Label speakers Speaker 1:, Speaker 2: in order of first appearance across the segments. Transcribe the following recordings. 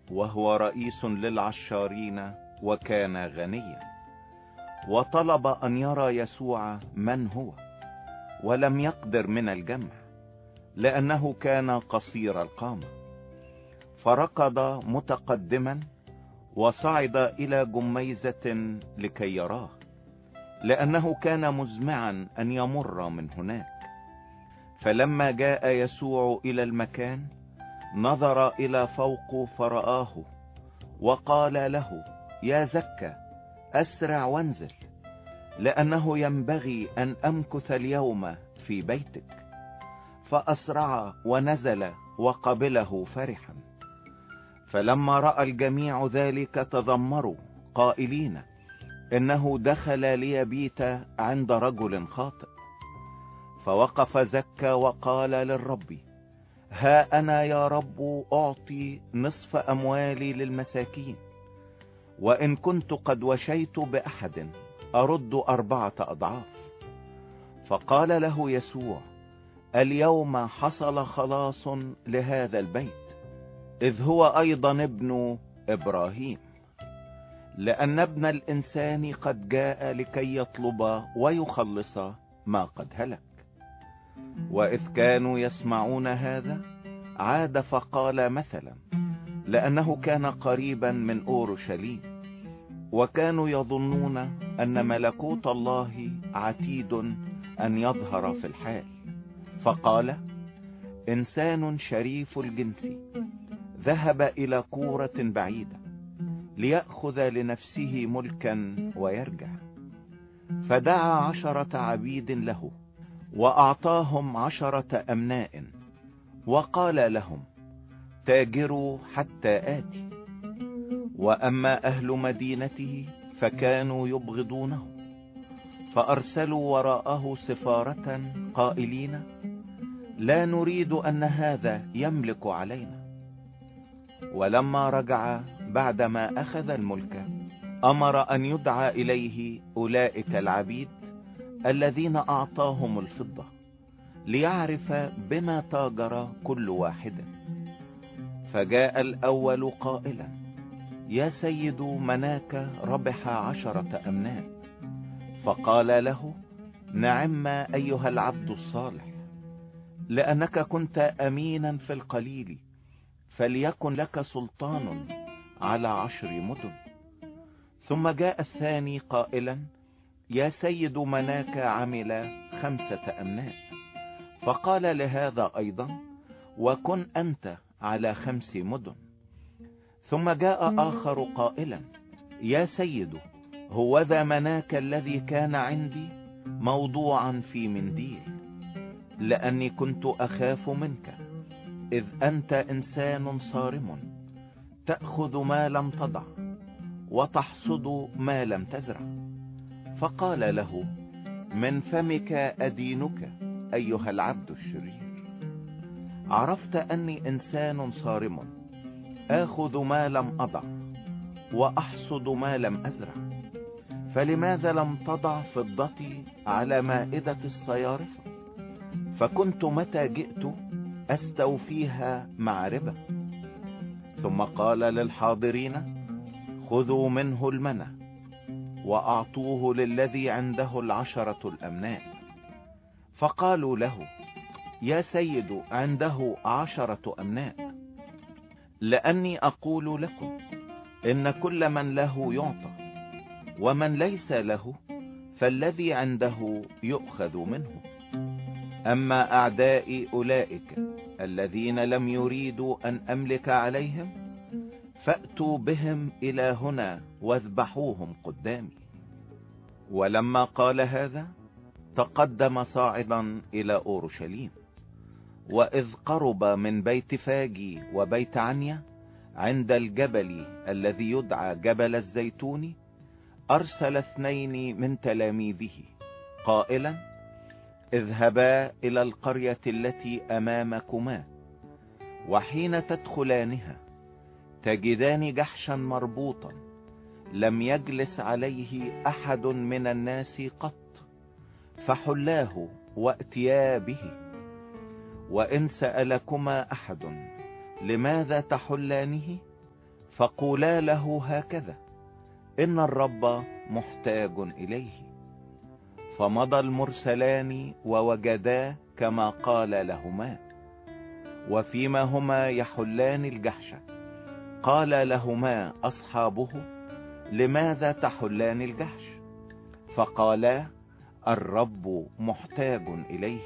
Speaker 1: وهو رئيس للعشارين وكان غنيا، وطلب أن يرى يسوع من هو، ولم يقدر من الجمع لأنه كان قصير القامة. فركض متقدما وصعد إلى جميزة لكي يراه، لأنه كان مزمعا أن يمر من هناك. فلما جاء يسوع إلى المكان نظر إلى فوق فرآه، وقال له: يا زكا، أسرع وانزل، لأنه ينبغي أن أمكث اليوم في بيتك. فأسرع ونزل وقبله فرحا. فلما رأى الجميع ذلك تذمروا قائلين: إنه دخل ليبيت عند رجل خاطئ. فوقف زكا وقال للرب: ها أنا يا رب أعطي نصف أموالي للمساكين، وإن كنت قد وشيت بأحد أرد 4 أضعاف. فقال له يسوع: اليوم حصل خلاص لهذا البيت، إذ هو أيضا ابن إبراهيم، لأن ابن الإنسان قد جاء لكي يطلب ويخلص ما قد هلك. وإذ كانوا يسمعون هذا عاد فقال مثلا، لأنه كان قريبا من أورشليم، وكانوا يظنون أن ملكوت الله عتيد أن يظهر في الحال. فقال: إنسان شريف الجنس ذهب إلى كورة بعيدة ليأخذ لنفسه ملكا ويرجع. فدعا 10 عبيد له وأعطاهم 10 أمناء، وقال لهم: تاجروا حتى آتي. وأما أهل مدينته فكانوا يبغضونه، فأرسلوا وراءه سفارة قائلين: لا نريد أن هذا يملك علينا. ولما رجع بعدما أخذ الملك أمر أن يدعى إليه أولئك العبيد الذين أعطاهم الفضة، ليعرف بما تاجر كل واحد. فجاء الأول قائلا: يا سيد، مناك ربح 10 أمناء. فقال له: نعم أيها العبد الصالح، لأنك كنت أمينا في القليل، فليكن لك سلطان على 10 مدن. ثم جاء الثاني قائلا: يا سيد، مناك عمل 5 أمناء. فقال لهذا أيضا: وكن أنت على 5 مدن. ثم جاء آخر قائلا: يا سيد، هوذا مناك الذي كان عندي موضوعا في منديل، لأني كنت أخاف منك، إذ أنت إنسان صارم، تأخذ ما لم تضع وتحصد ما لم تزرع. فقال له: من فمك أدينك أيها العبد الشرير. عرفت أني إنسان صارم، آخذ ما لم أضع وأحصد ما لم أزرع. فلماذا لم تضع فضتي على مائدة الصيارفة؟ فكنت متى جئت أستوفيها مع ربا. ثم قال للحاضرين: خذوا منه المنى وأعطوه للذي عنده 10 الأمناء. فقالوا له: يا سيد، عنده 10 أمناء. لأني أقول لكم إن كل من له يعطى، ومن ليس له فالذي عنده يؤخذ منه. أما أعدائي أولئك الذين لم يريدوا أن أملك عليهم، فأتوا بهم إلى هنا واذبحوهم قدامي. ولما قال هذا تقدم صاعدا إلى أورشليم. وإذ قرب من بيت فاجي وبيت عنيا عند الجبل الذي يدعى جبل الزيتون، أرسل 2 من تلاميذه قائلا: اذهبا إلى القرية التي أمامكما، وحين تدخلانها تجدان جحشا مربوطا لم يجلس عليه أحد من الناس قط، فحلاه وأتيا به. وإن سألكما أحد لماذا تحلانه فقولا له هكذا: إن الرب محتاج إليه. فمضى المرسلان ووجدا كما قال لهما. وفيما هما يحلان الجحش قال لهما أصحابه: لماذا تحلان الجحش؟ فقالا: الرب محتاج إليه.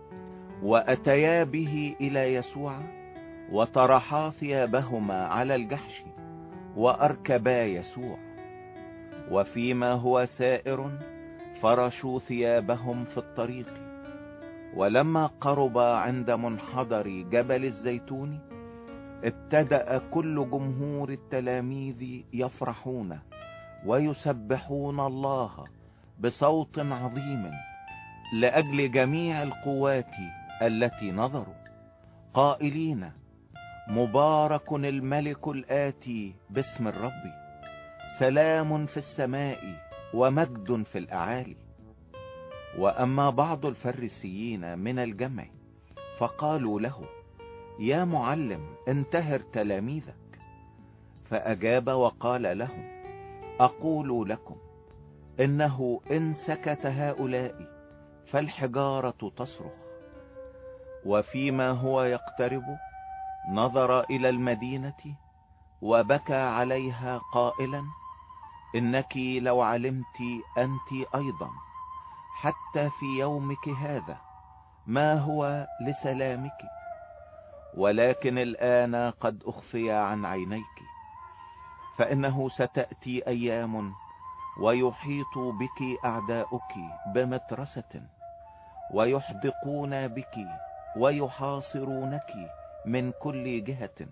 Speaker 1: وأتيا به إلى يسوع وطرحا ثيابهما على الجحش وأركبا يسوع. وفيما هو سائر فرشوا ثيابهم في الطريق. ولما قربا عند منحدر جبل الزيتون ابتدأ كل جمهور التلاميذ يفرحون ويسبحون الله بصوت عظيم لأجل جميع القوات التي نظروا، قائلين: مبارك الملك الآتي باسم الرب، سلام في السماء ومجد في الأعالي. وأما بعض الفريسيين من الجمع فقالوا له: يا معلم، انتهر تلاميذك. فأجاب وقال لهم: أقول لكم إنه إن سكت هؤلاء فالحجارة تصرخ. وفيما هو يقترب نظر إلى المدينة وبكى عليها قائلا: إنك لو علمت أنت أيضا حتى في يومك هذا ما هو لسلامك، ولكن الآن قد أخفي عن عينيك. فإنه ستأتي أيام ويحيط بك أعداؤك بمترسة ويحدقون بك ويحاصرونك من كل جهة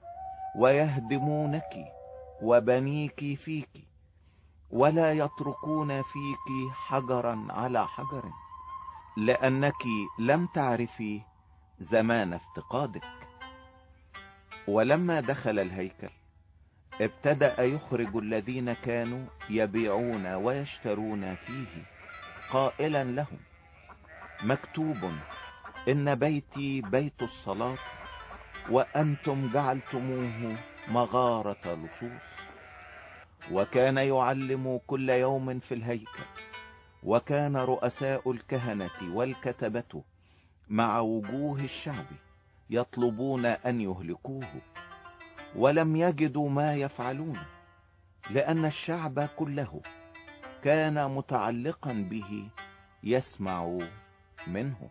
Speaker 1: ويهدمونك وبنيك فيك، ولا يتركون فيك حجرا على حجر، لأنك لم تعرفي زمان افتقادك. ولما دخل الهيكل ابتدأ يخرج الذين كانوا يبيعون ويشترون فيه، قائلا لهم: مكتوب: إن بيتي بيت الصلاة وأنتم جعلتموه مغارة لصوص. وكان يعلم كل يوم في الهيكل، وكان رؤساء الكهنة والكتبة مع وجوه الشعب يطلبون أن يهلكوه، ولم يجدوا ما يفعلون، لأن الشعب كله كان متعلقا به يسمع منه.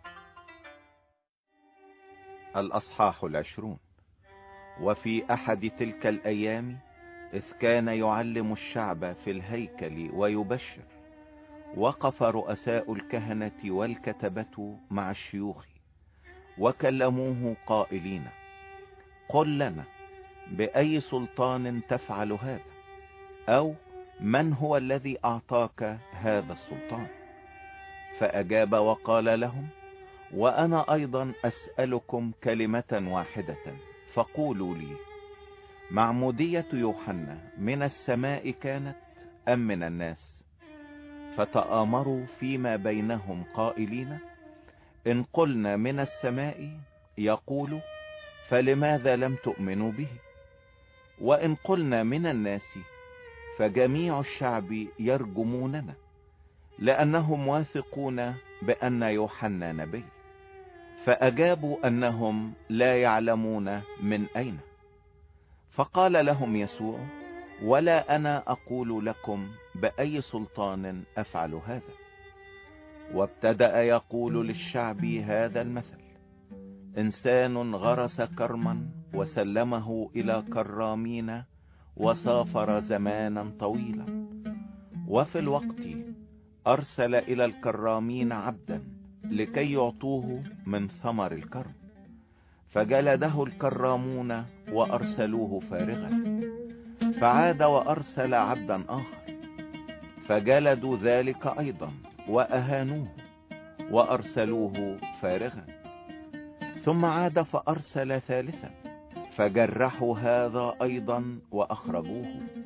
Speaker 1: الأصحاح 20. وفي أحد تلك الأيام إذ كان يعلم الشعب في الهيكل ويبشر، وقف رؤساء الكهنة والكتبة مع الشيوخ وكلموه قائلين: قل لنا بأي سلطان تفعل هذا؟ أو من هو الذي أعطاك هذا السلطان؟ فأجاب وقال لهم: وأنا أيضا أسألكم كلمة واحدة فقولوا لي: معمودية يوحنا من السماء كانت أم من الناس؟ فتآمروا فيما بينهم قائلين: إن قلنا من السماء يقول: فلماذا لم تؤمنوا به؟ وإن قلنا من الناس فجميع الشعب يرجموننا، لأنهم واثقون بأن يوحنا نبي. فأجابوا أنهم لا يعلمون من أين. فقال لهم يسوع: ولا أنا أقول لكم بأي سلطان أفعل هذا. وابتدأ يقول للشعب هذا المثل: إنسان غرس كرما وسلمه إلى كرامين وسافر زمانا طويلا، وفي الوقت أرسل إلى الكرامين عبدا لكي يعطوه من ثمر الكرم، فجلده الكرامون وأرسلوه فارغا. فعاد وأرسل عبدا آخر، فجلدوا ذلك أيضا وأهانوه وأرسلوه فارغا. ثم عاد فأرسل ثالثا، فجرحوا هذا أيضا وأخرجوه.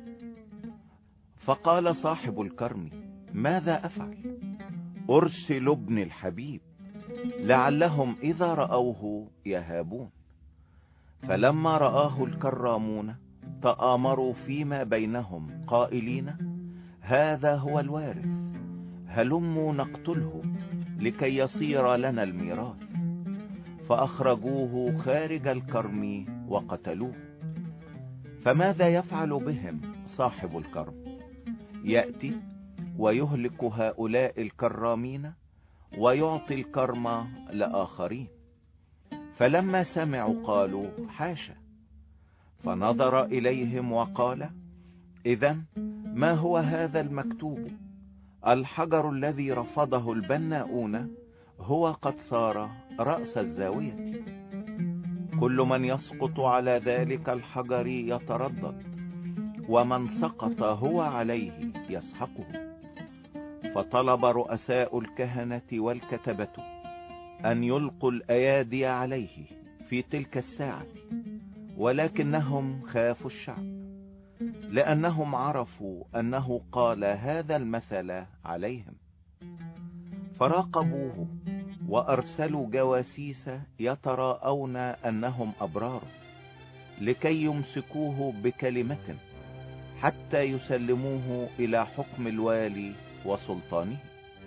Speaker 1: فقال صاحب الكرم: ماذا أفعل؟ أرسل ابن الحبيب، لعلهم إذا رأوه يهابون. فلما رآه الكرامون تآمروا فيما بينهم قائلين: هذا هو الوارث، هلموا نقتله لكي يصير لنا الميراث. فأخرجوه خارج الكرم وقتلوه. فماذا يفعل بهم صاحب الكرم؟ يأتي ويهلك هؤلاء الكرامين ويعطي الكرم لآخرين. فلما سمعوا قالوا: حاشا. فنظر إليهم وقال: إذن ما هو هذا المكتوب؟ الحجر الذي رفضه البناؤون هو قد صار رأس الزاوية. كل من يسقط على ذلك الحجر يتردد، ومن سقط هو عليه يسحقه. فطلب رؤساء الكهنة والكتبة أن يلقوا الأيادي عليه في تلك الساعة، ولكنهم خافوا الشعب، لأنهم عرفوا أنه قال هذا المثل عليهم. فراقبوه وأرسلوا جواسيس يتراءون أنهم أبرار، لكي يمسكوه بكلمة حتى يسلموه إلى حكم الوالي وسلطانه.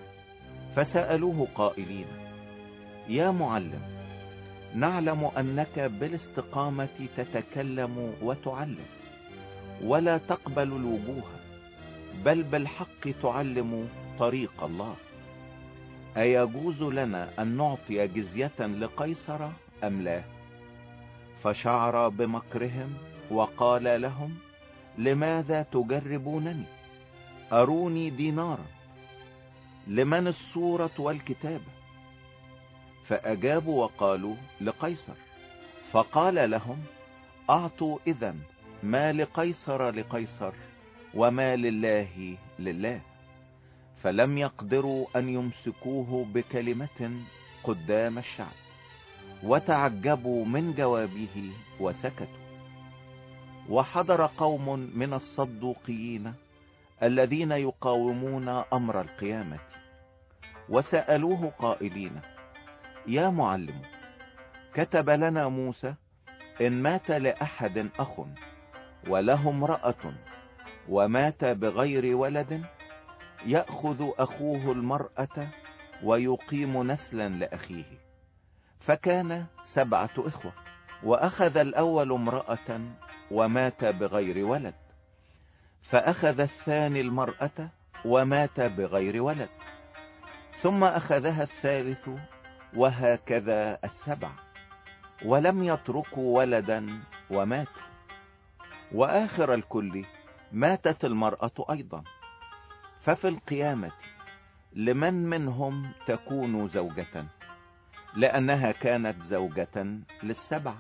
Speaker 1: فسألوه قائلين: يا معلم، نعلم أنك بالاستقامة تتكلم وتعلم، ولا تقبل الوجوه، بل بالحق تعلم طريق الله. أيجوز لنا أن نعطي جزية لقيصر أم لا؟ فشعر بمكرهم وقال لهم: لماذا تجربونني؟ أروني دينارا. لمن الصورة والكتابة؟ فأجابوا وقالوا: لقيصر. فقال لهم: أعطوا إذن ما لقيصر لقيصر، وما لله لله. فلم يقدروا أن يمسكوه بكلمة قدام الشعب، وتعجبوا من جوابه وسكتوا. وحضر قوم من الصدوقيين الذين يقاومون أمر القيامة، وسألوه قائلين: يا معلم، كتب لنا موسى إن مات لأحد أخ وله امرأة ومات بغير ولد، يأخذ أخوه المرأة ويقيم نسلا لأخيه. فكان 7 إخوة، وأخذ الأول امرأة ومات بغير ولد، فأخذ الثاني المرأة ومات بغير ولد، ثم أخذها الثالث، وهكذا 7، ولم يتركوا ولدا وماتوا. وآخر الكل ماتت المرأة أيضا. ففي القيامة لمن منهم تكون زوجة؟ لأنها كانت زوجة لل7.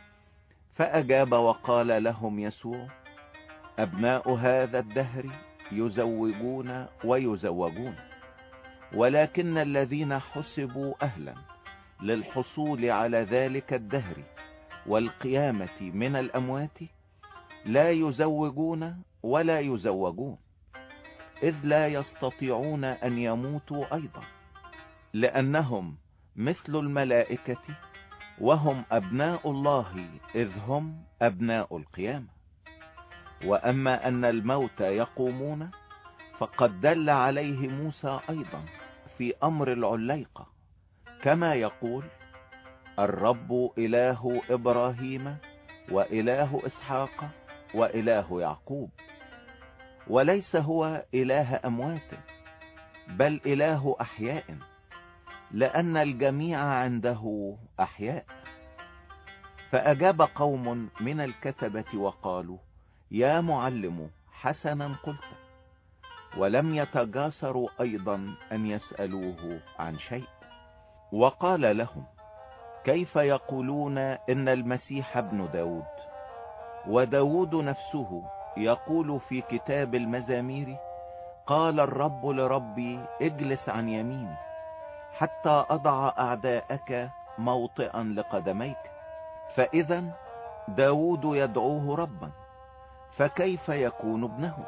Speaker 1: فأجاب وقال لهم يسوع: أبناء هذا الدهر يزوجون ويزوجون، ولكن الذين حسبوا أهلا للحصول على ذلك الدهر والقيامة من الأموات لا يزوجون ولا يزوجون، إذ لا يستطيعون أن يموتوا أيضا، لأنهم مثل الملائكة، وهم أبناء الله إذ هم أبناء القيامة. وأما أن الموت يقومون فقد دل عليه موسى أيضا في أمر العليقة، كما يقول: الرب إله إبراهيم وإله إسحاق وإله يعقوب. وليس هو إله أموات، بل إله أحياء، لأن الجميع عنده أحياء. فأجاب قوم من الكتبة وقالوا: يا معلم، حسنا قلت. ولم يتجاسروا أيضا أن يسألوه عن شيء. وقال لهم: كيف يقولون إن المسيح ابن داود؟ وداود نفسه يقول في كتاب المزامير: قال الرب لربي: اجلس عن يميني حتى أضع أعداءك موطئا لقدميك. فإذا داود يدعوه ربا، فكيف يكون ابنه؟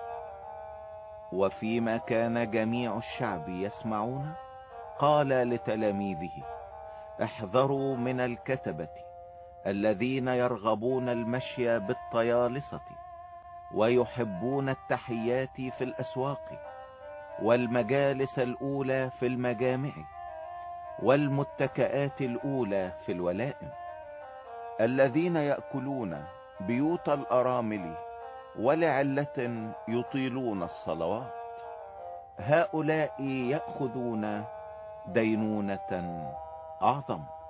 Speaker 1: وفيما كان جميع الشعب يسمعون، قال لتلاميذه: احذروا من الكتبة الذين يرغبون المشي بالطيالسة ويحبون التحيات في الأسواق والمجالس الأولى في المجامع والمتكئات الأولى في الولائم، الذين يأكلون بيوت الأرامل ولعلة يطيلون الصلوات. هؤلاء يأخذون دينونة أعظم.